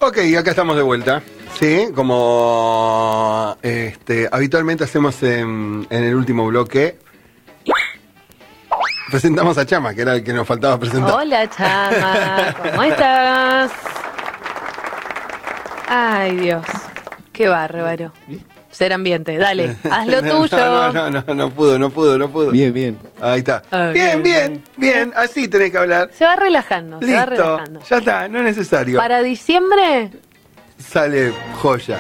Ok, acá estamos de vuelta. Sí, como habitualmente hacemos en el último bloque. Presentamos a Chama, que era el que nos faltaba presentar. Hola, Chama, ¿cómo estás? Ay, Dios, qué bárbaro. Ser ambiente, dale, haz lo tuyo. No pudo. Bien. Ahí está. Okay, Bien, así tenés que hablar. Se va relajando, se va Listo, relajando. ya está, no es necesario. Para diciembre, Sale joya.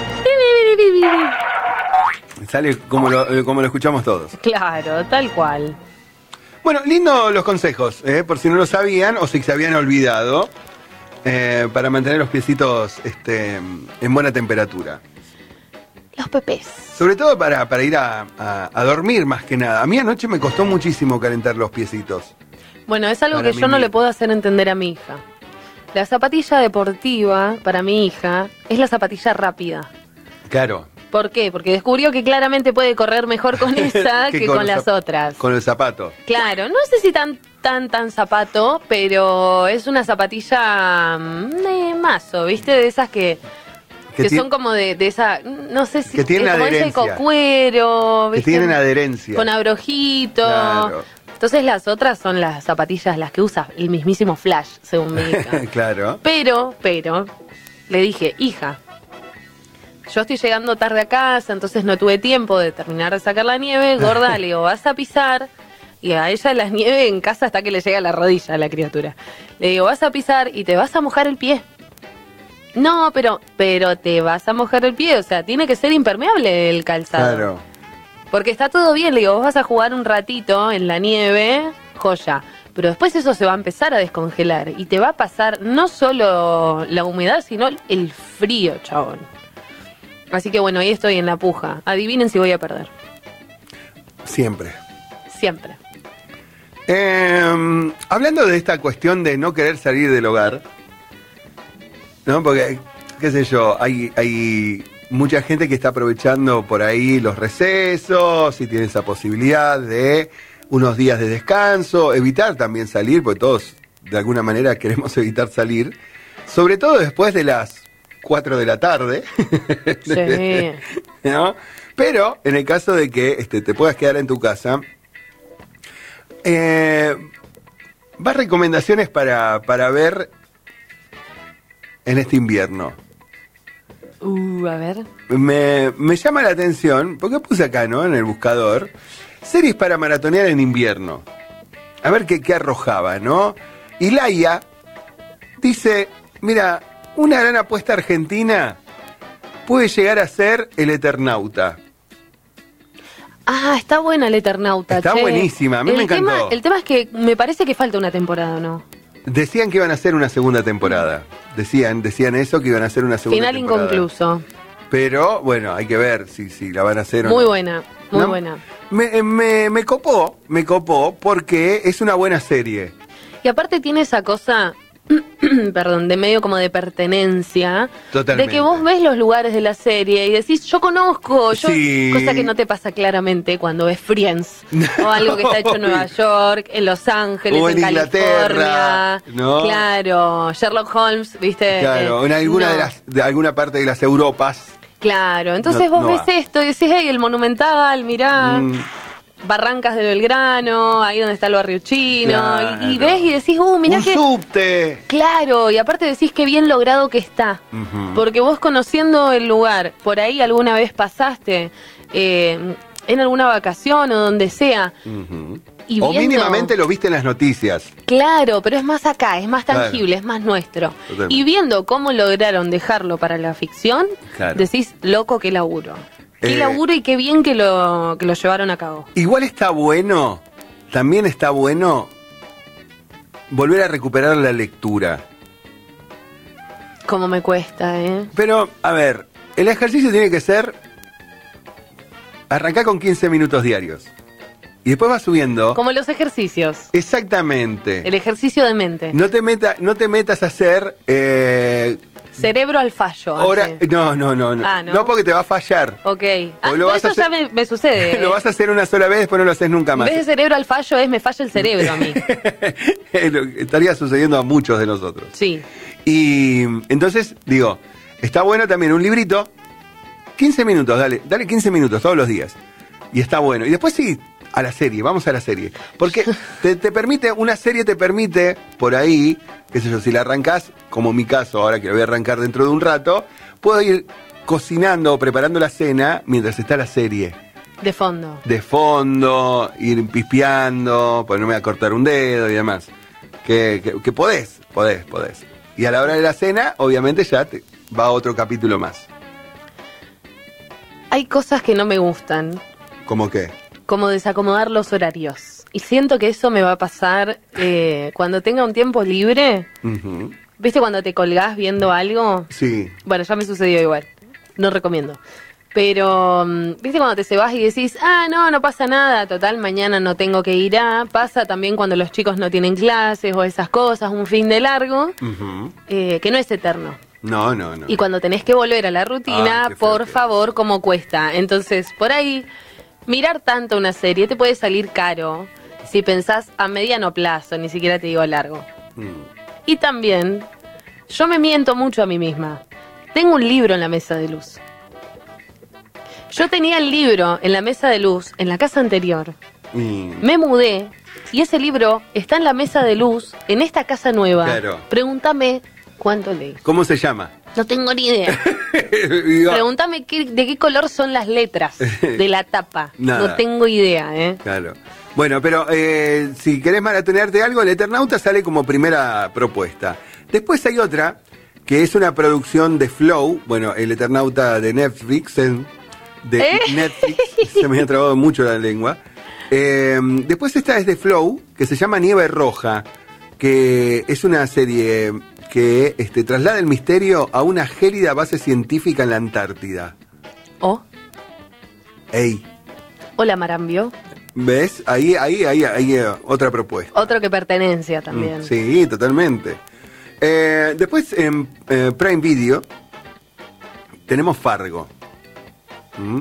Sale como lo escuchamos todos. claro, tal cual. Bueno, lindo los consejos, por si no lo sabían o si se habían olvidado, para mantener los piecitos en buena temperatura. Los pepés. Sobre todo para ir a dormir más que nada. A mí anoche me costó muchísimo calentar los piecitos. Bueno, es algo Para que yo mí- no le puedo hacer entender a mi hija. La zapatilla deportiva, para mi hija, es la zapatilla rápida. Claro. ¿Por qué? Porque descubrió que claramente puede correr mejor con esa que con los las otras. Con el zapato. Claro, no sé si tan zapato, pero es una zapatilla mazo, ¿viste? De esas que son como de esa, no sé si que tienen como ese adherencia. cocuero, Que ¿viste? tienen adherencia. Con abrojito. Claro. Entonces las otras son las zapatillas las que usa el mismísimo Flash, según mi hija. Claro. Pero, le dije, hija, yo estoy llegando tarde a casa, entonces no tuve tiempo de terminar de sacar la nieve. Gorda, le digo, vas a pisar. Y a ella la nieve en casa hasta que le llega a la rodilla a la criatura. Le digo, vas a pisar y te vas a mojar el pie. No, pero te vas a mojar el pie. O sea, tiene que ser impermeable el calzado. Claro. Porque está todo bien. Le digo, vos vas a jugar un ratito en la nieve, joya. Pero después eso se va a empezar a descongelar. Y te va a pasar no solo la humedad, sino el frío, chabón. Así que bueno, ahí estoy en la puja. Adivinen si voy a perder. Siempre. Siempre. Hablando de esta cuestión de no querer salir del hogar, ¿no? Porque, qué sé yo, hay mucha gente que está aprovechando por ahí los recesos y tiene esa posibilidad de unos días de descanso, evitar también salir, porque todos de alguna manera queremos evitar salir, sobre todo después de las 4 de la tarde. Sí. ¿No? Pero en el caso de que te puedas quedar en tu casa, más recomendaciones para ver en este invierno. A ver. Me llama la atención, porque puse acá, ¿no? En el buscador, series para maratonear en invierno. A ver qué arrojaba, ¿no? Y Laia dice, mira, una gran apuesta argentina puede llegar a ser El Eternauta. Ah, está buena el Eternauta. Está che. buenísima, a mí me encantó. El tema es que me parece que falta una temporada, ¿no? Decían que iban a hacer una segunda temporada. Decían eso, que iban a hacer una segunda Final temporada. inconcluso. Pero, bueno, hay que ver si la van a hacer o no. Muy buena, muy ¿No? buena. Me copó porque es una buena serie. Y aparte tiene esa cosa, perdón, de medio como de pertenencia. Totalmente. De que vos ves los lugares de la serie y decís, yo conozco, Sí. cosa que no te pasa claramente cuando ves Friends. O algo que está hecho en Nueva York, en Los Ángeles, O en California. Inglaterra, ¿no? Claro, Sherlock Holmes, ¿viste? Claro, en alguna no. de alguna parte de las Europas. Claro, entonces No- vos no ves va. esto y decís, hey, el Monumental, mirá, Barrancas de Belgrano, ahí donde está el barrio chino, Claro. y ves y decís, mirá Un que... subte. Claro, y aparte decís qué bien logrado que está, Ujú. porque vos conociendo el lugar, por ahí alguna vez pasaste, en alguna vacación o donde sea, Ujú. y O viendo- mínimamente lo viste en las noticias. Claro, pero es más acá, es más Claro. tangible, es más nuestro. Totalmente. Y viendo cómo lograron dejarlo para la ficción, Claro. decís, loco, qué laburo. Qué Eh, laburo y qué bien que lo llevaron a cabo. Igual está bueno, también está bueno volver a recuperar la lectura. Cómo me cuesta, ¿eh? Pero, a ver, el ejercicio tiene que ser arrancar con 15 minutos diarios. Y después va subiendo. Como los ejercicios. Exactamente. El ejercicio de mente. No te metas a hacer Cerebro al fallo. Hora, hace. no. Ah, ¿no? No, porque te va a fallar. Ok. Lo vas eso a hacer- ya me sucede. Lo vas a hacer una sola vez, después no lo haces nunca En más. vez de cerebro al fallo me falla el cerebro a mí. Estaría sucediendo a muchos de nosotros. Sí. Y entonces, digo, está bueno también un librito, 15 minutos, dale 15 minutos todos los días. Y está bueno. Y después sí, a la serie, vamos a la serie. Porque te permite, una serie te permite, por ahí, qué sé yo, si la arrancás, como mi caso, ahora que lo voy a arrancar dentro de un rato, puedo ir cocinando o preparando la cena mientras está la serie. De fondo. De fondo, ir pispeando, ponerme a cortar un dedo y demás. Que podés. Y a la hora de la cena, obviamente ya va otro capítulo más. Hay cosas que no me gustan, ¿Cómo qué? como desacomodar los horarios. Y siento que eso me va a pasar cuando tenga un tiempo libre. Ujú. ¿Viste cuando te colgás viendo algo? Sí. Bueno, ya me sucedió igual. No recomiendo. Pero, ¿viste cuando te se vas y decís, no pasa nada, total, mañana no tengo que ir a... Pasa también cuando los chicos no tienen clases o esas cosas, un fin de largo, Ujú. que no es eterno. No. Y cuando tenés que volver a la rutina, Ah, qué feo por que es. favor, ¿cómo cuesta? Entonces, por ahí, mirar tanto una serie te puede salir caro si pensás a mediano plazo, ni siquiera te digo a largo. Mm. Y también, yo me miento mucho a mí misma. Tengo un libro en la mesa de luz. Yo tenía el libro en la mesa de luz en la casa anterior. Y- Me mudé y ese libro está en la mesa de luz en esta casa nueva. Claro. Pregúntame cuánto leí. ¿Cómo se llama? No tengo ni idea. Digo, Pregúntame de qué color son las letras de la tapa. Nada. No tengo idea, ¿eh? Claro. Bueno, pero si querés maratonearte algo, El Eternauta sale como primera propuesta. Después hay otra, que es una producción de Flow, bueno, El Eternauta de Netflix, Netflix, se me ha trabado mucho la lengua. Después esta es de Flow, que se llama Nieve Roja, que es una serie que traslada el misterio a una gélida base científica en la Antártida. Oh, Ey, hola Marambio. ¿ves? Ahí otra propuesta. Otro que pertenencia también. Sí, totalmente. Después en Prime Video tenemos Fargo. ¿Mm?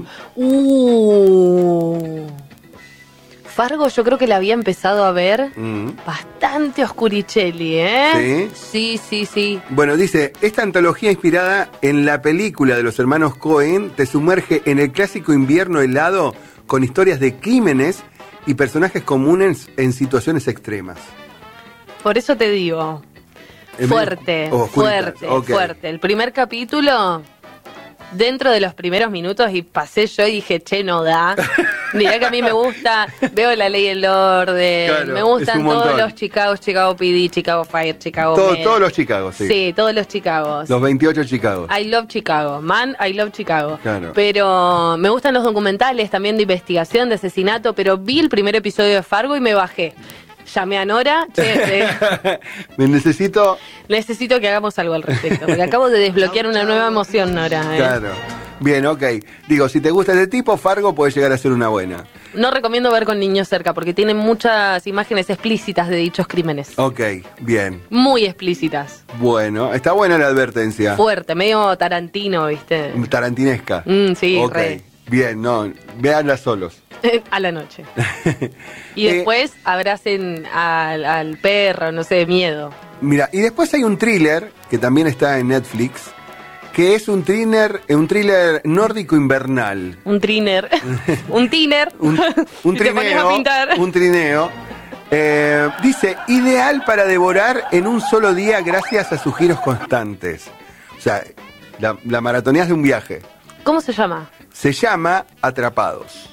Fargo yo creo que la había empezado a ver Mm. bastante oscurichelli, ¿eh? Sí. Bueno, dice, esta antología inspirada en la película de los hermanos Coen te sumerge en el clásico invierno helado con historias de crímenes y personajes comunes en situaciones extremas. Por eso te digo, Es fuerte, medio oscuritas, ok. fuerte. El primer capítulo, dentro de los primeros minutos, y pasé yo y dije, che, no da. Mirá que a mí me gusta, veo La Ley y el Orden, Claro, me es gustan un todos montón. los Chicago PD, Chicago Fire, Chicago Med. Todos los Chicago, sí. Sí, todos los Chicagos. Los 28 Chicago. I love Chicago, man, I love Chicago. Claro. Pero me gustan los documentales también de investigación, de asesinato, pero vi el primer episodio de Fargo y me bajé. Llamé a Nora, che, Me necesito... necesito que hagamos algo al respecto, porque acabo de desbloquear una nueva emoción, Nora. Claro. Bien, ok. Digo, si te gusta este tipo, Fargo puede llegar a ser una buena. No recomiendo ver con niños cerca, porque tienen muchas imágenes explícitas de dichos crímenes. Ok, bien. Muy explícitas. Bueno, está buena la advertencia. Fuerte, medio Tarantino, ¿viste? Tarantinesca. Sí, Ok, re. bien, no, véanla solos. A la noche. Y después abracen al perro, no sé, miedo. Mira, y después hay un thriller que también está en Netflix, que es un thriller nórdico invernal. Un triner. Un tiner. Un Y te pones a pintar. Un trineo. Dice, ideal para devorar en un solo día gracias a sus giros constantes. O sea, la maratoneás de un viaje. ¿Cómo se llama? Se llama Atrapados.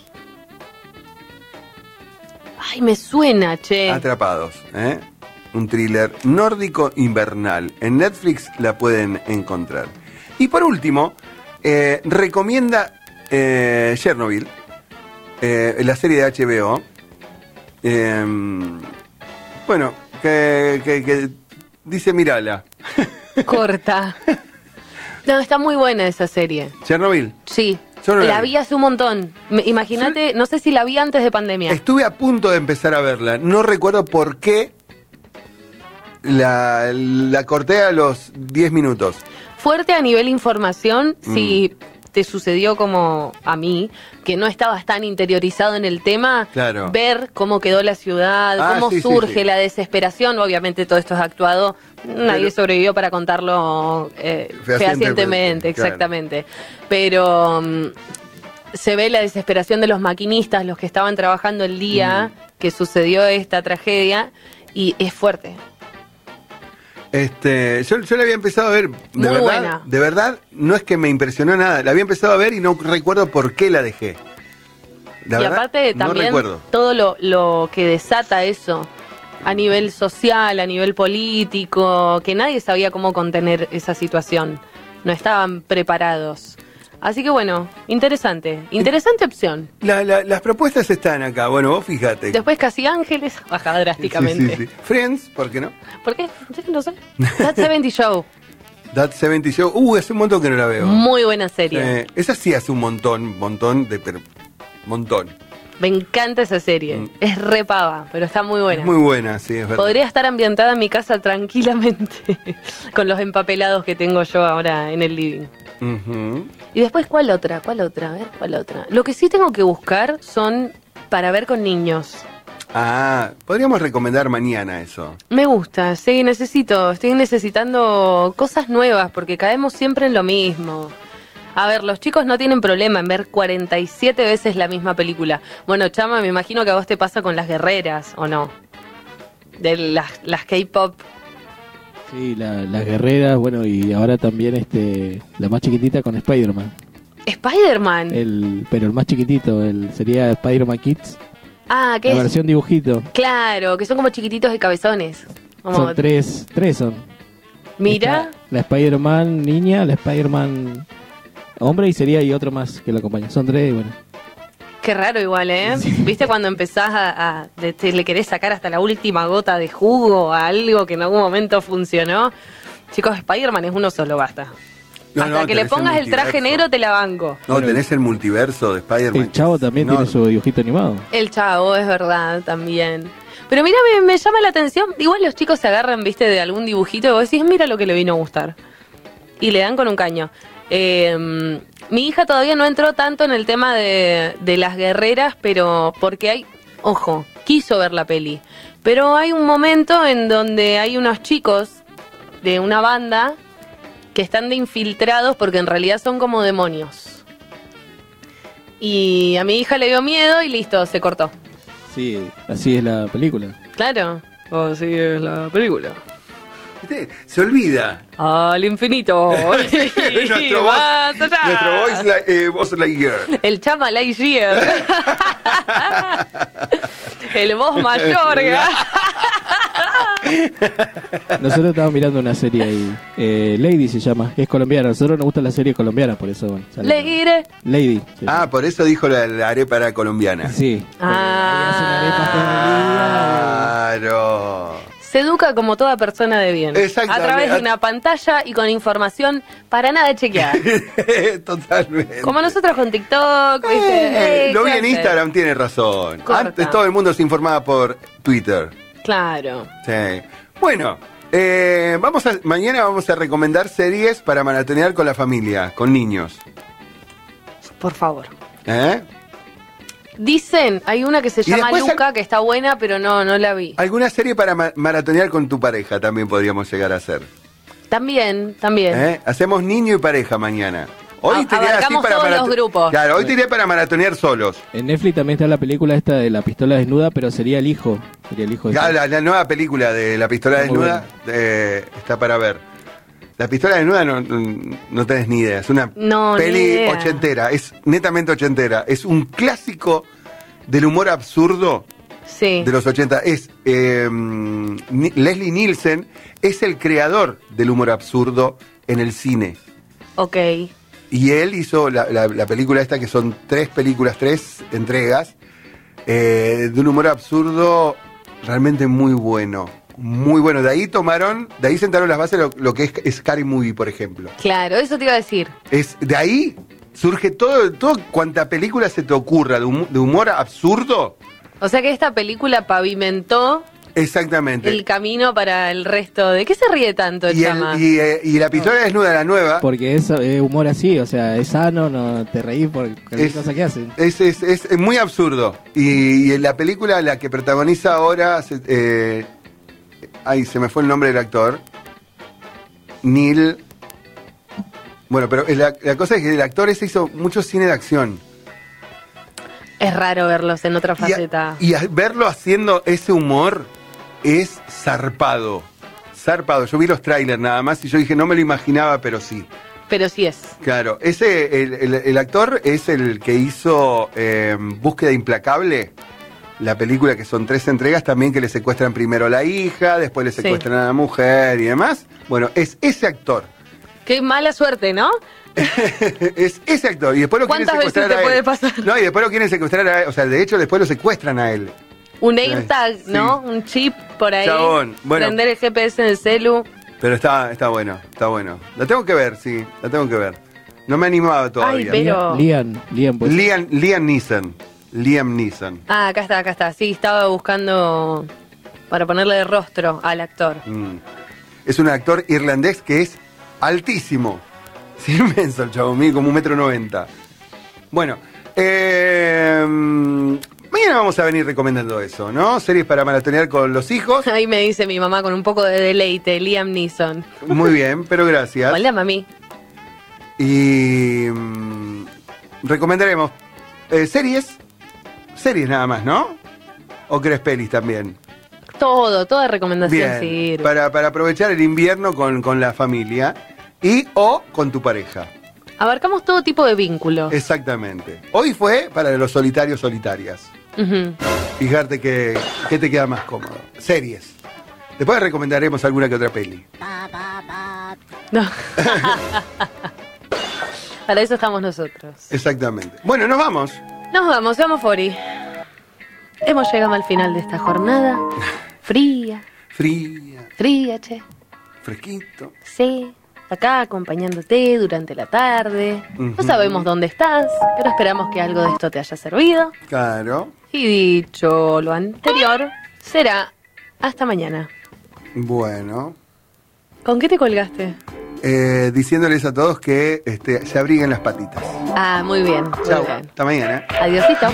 Ay, me suena, che. Atrapados, ¿eh? Un thriller nórdico invernal. En Netflix la pueden encontrar. Y por último, recomienda Chernobyl, la serie de HBO. Bueno, que dice mírala. Corta. No, está muy buena esa serie. Chernobyl. Sí. Yo no la La vi. vi hace un montón. Imagínate, no sé si la vi antes de pandemia. Estuve a punto de empezar a verla. No recuerdo por qué la corté a los 10 minutos. fuerte a nivel información, si te sucedió como a mí, que no estabas tan interiorizado en el tema, Claro. ver cómo quedó la ciudad, cómo sí, sí, surge sí. la desesperación. Obviamente todo esto es actuado, nadie Pero- sobrevivió para contarlo fehacientemente, claro. exactamente. Pero se ve la desesperación de los maquinistas, los que estaban trabajando el día que sucedió esta tragedia, y es fuerte. Yo la había empezado a ver, Muy buena. de verdad, no es que me impresionó nada, la había empezado a ver y no recuerdo por qué la dejé. La Y verdad, aparte no también recuerdo. todo lo que desata eso a nivel social, a nivel político, que nadie sabía cómo contener esa situación. No estaban preparados. Así que bueno, interesante opción. Las propuestas están acá, bueno, vos fíjate. Después Casi Ángeles baja drásticamente. Sí. Friends, ¿por qué no? ¿Por qué? No sé. That 70 Show, That 70 Show, hace un montón que no la veo. muy buena serie. Esa sí hace un montón, montón. Me encanta esa serie. Es re pava, pero está muy buena. Es muy buena, sí, es verdad. Podría estar ambientada en mi casa tranquilamente, con los empapelados que tengo yo ahora en el living. Ujú. Y después, ¿cuál otra? A ver, ¿cuál otra? Lo que sí tengo que buscar son para ver con niños. Podríamos recomendar mañana eso. Me gusta, sí, estoy necesitando cosas nuevas, porque caemos siempre en lo mismo. A ver, los chicos no tienen problema en ver 47 veces la misma película. Bueno, Chama, me imagino que a vos te pasa con Las Guerreras, ¿o no? De las K-pop. Sí, las guerreras, bueno, y ahora también la más chiquitita con Spider-Man. Spider-Man. Pero el más chiquitito, sería Spider-Man Kids, Ah, ¿qué la es? versión dibujito. Claro, que son como chiquititos de cabezones. Como- Son tres son. Mira, Está la Spider-Man niña, la Spider-Man hombre y otro más que lo acompaña. Son tres, bueno. qué raro igual, ¿eh? ¿Viste cuando empezás le querés sacar hasta la última gota de jugo a algo que en algún momento funcionó? Chicos, Spider-Man es uno solo, basta. No, Hasta no, que le tenés el pongas el traje multiverso. negro te la banco. No, tenés el multiverso de Spider-Man. El Chavo también No, tiene su dibujito animado. El Chavo, es verdad, también. Pero mira, me llama la atención. Igual los chicos se agarran, viste, de algún dibujito y vos decís, mira lo que le vino a gustar. Y le dan con un caño. Mi hija todavía no entró tanto en el tema de las guerreras, pero porque quiso ver la peli. Pero hay un momento en donde hay unos chicos de una banda que están de infiltrados porque en realidad son como demonios. Y a mi hija le dio miedo y listo, se cortó. Sí, así es la película. Claro. Así es la película. ¿Viste? Se olvida. Al infinito. Nuestro Más allá. voz Lightyear. El Chama Lightyear. El voz mayor. Nosotros estábamos mirando una serie ahí, Lady se llama, que es colombiana. A nosotros nos gusta la serie colombiana, por eso bueno, sale. Leire. Lady. Sí. Por eso dijo la arepa era colombiana. Sí. Claro. Se educa como toda persona de bien. Exactamente. A través de una pantalla y con información para nada chequeada. Totalmente. Como nosotros con TikTok, ¿viste? Lo ¿qué vi en hacer? Instagram, tiene razón. Corta. Antes todo el mundo se informaba por Twitter. Claro. Sí. Bueno, mañana vamos a recomendar series para maratonear con la familia, con niños. Por favor. ¿Eh? Dicen, hay una que se Y llama después Luca, que está buena, pero no la vi. Alguna serie para maratonear con tu pareja también podríamos llegar a hacer. También. Hacemos niño y pareja mañana. Hoy te iría Abarcamos todos los grupos. Claro, hoy te iría para maratonear solos. En Netflix también está la película esta de la pistola desnuda, pero sería el hijo. Sería el hijo de La nueva película de La pistola Está muy desnuda está para ver. La pistola desnuda no tenés ni idea. Es una No, ni peli idea. ochentera. Es netamente ochentera. Es un clásico del humor absurdo Sí. de los 80. Leslie Nielsen es el creador del humor absurdo en el cine. Ok. Y él hizo la película esta, que son tres entregas, de un humor absurdo realmente muy bueno. Muy bueno. De ahí sentaron las bases lo que es Scary Movie, por ejemplo. Claro, eso te iba a decir. De ahí surge todo cuanta película se te ocurra de humor absurdo. O sea que esta película pavimentó Exactamente. el camino para el resto. ¿De qué se ríe tanto, Y, Chama? y la pistola desnuda, la nueva, Porque es humor así, o sea, es sano, no te reís por cualquier Es- cosa que hacen. es muy absurdo. Y en la película, la que protagoniza ahora, ay, se me fue el nombre del actor. Neil. Bueno, pero la cosa es que el actor ese hizo mucho cine de acción. Es raro verlos en otra Y faceta. verlo haciendo ese humor es zarpado. Zarpado. Yo vi los trailers nada más y yo dije, no me lo imaginaba, pero sí. Pero sí es. Claro, el actor es el que hizo Búsqueda Implacable, la película que son 3 entregas también, que le secuestran primero a la hija, después le Sí. secuestran a la mujer y demás. Bueno, es ese actor. Qué mala suerte, ¿no? Es ese actor. Y después lo quieren ¿Cuántas veces secuestrar te a él. puede pasar? No, y después lo quieren secuestrar a él. O sea, de hecho, después lo secuestran a él. Un AirTag, Sí. ¿no? Un chip por ahí. Chabón, bueno. Prender el GPS en el celu. Pero está bueno, está bueno. La tengo que ver, sí, la tengo que ver. No me he animado todavía. Ay, pero- Liam, pues. Liam Neeson. Liam Neeson. Ah, acá está. Sí, estaba buscando para ponerle rostro al actor. Es un actor irlandés que es altísimo. Es inmenso el chavo, mide como 1,90 m. Bueno, mañana vamos a venir recomendando eso, ¿no? Series para maratonear con los hijos. Ahí me dice mi mamá con un poco de deleite, Liam Neeson. Muy bien, pero gracias. Hola, mami. Y recomendaremos series nada más, ¿no? ¿O crees pelis también? Toda recomendación Bien, sirve. para aprovechar el invierno con la familia y o con tu pareja. Abarcamos todo tipo de vínculos. Exactamente. Hoy fue para los solitarios solitarias. Ujú. Fíjate que te queda más cómodo. Series. Después recomendaremos alguna que otra peli. No. Para eso estamos nosotros. Exactamente. Bueno, nos vamos. Nos vamos, Fori. Hemos llegado al final de esta jornada. Fría, che. Fresquito. Sí, acá acompañándote durante la tarde. No Ujú. sabemos dónde estás, pero esperamos que algo de esto te haya servido. Claro. Y dicho lo anterior, será hasta mañana. Bueno. ¿Con qué te colgaste? Diciéndoles a todos que se abriguen las patitas. Ah, muy bien. Muy Chao. bien. Hasta mañana. Adiosito.